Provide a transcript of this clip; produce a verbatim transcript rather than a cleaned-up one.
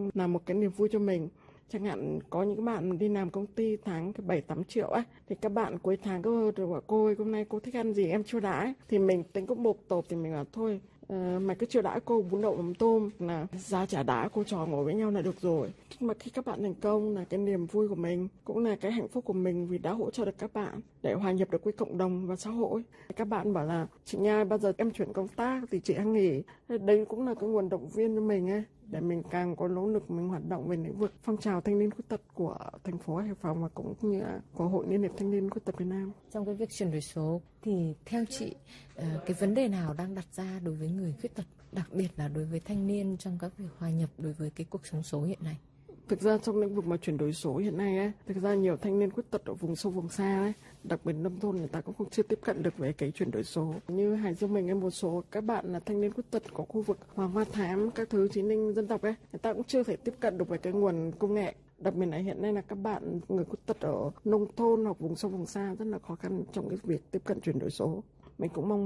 đang là một cái niềm vui cho mình. Chẳng hạn có những bạn đi làm công ty tháng cái bảy tám triệu á, thì các bạn cuối tháng cứ bảo cô ơi, hôm nay cô thích ăn gì em chiêu đãi, thì mình tính có một tổ thì mình bảo thôi uh, mày cứ chiêu đãi cô bún đậu mắm tôm, là ra chả đá cô trò ngồi với nhau là được rồi. Nhưng mà khi các bạn thành công là cái niềm vui của mình, cũng là cái hạnh phúc của mình vì đã hỗ trợ được các bạn để hòa nhập được với cộng đồng và xã hội. Các bạn bảo là chị Nhai bao giờ em chuyển công tác thì chị ăn nghỉ, đấy cũng là cái nguồn động viên cho mình ấy, để mình càng có nỗ lực mình hoạt động về lĩnh vực phong trào thanh niên khuyết tật của thành phố Hải Phòng và cũng như là của Hội Liên hiệp Thanh niên Khuyết tật Việt Nam. Trong cái việc chuyển đổi số thì theo chị, cái vấn đề nào đang đặt ra đối với người khuyết tật, đặc biệt là đối với thanh niên trong các việc hòa nhập đối với cái cuộc sống số hiện nay? Thực ra trong lĩnh vực mà chuyển đổi số hiện nay ấy, thực ra nhiều thanh niên khuyết tật ở vùng sâu vùng xa ấy, đặc biệt nông thôn, người ta cũng không chưa tiếp cận được với cái chuyển đổi số. Như Hải Dương mình, em một số các bạn là thanh niên khuyết tật có khu vực Hoàng Hoa Thám, các thứ Chí Ninh dân tộc ấy, người ta cũng chưa thể tiếp cận được với cái nguồn công nghệ. Đặc biệt là hiện nay là các bạn người khuyết tật ở nông thôn hoặc vùng sâu vùng xa rất là khó khăn trong cái việc tiếp cận chuyển đổi số. Mình cũng mong